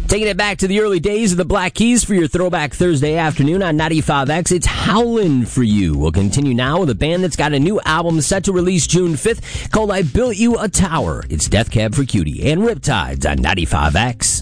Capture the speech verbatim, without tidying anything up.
Taking it back to the early days of the Black Keys for your Throwback Thursday afternoon on ninety-five X. It's Howlin' For You. We'll continue now with a band that's got a new album set to release June fifth called I Built You a Tower. It's Death Cab for Cutie and Riptides on ninety-five X.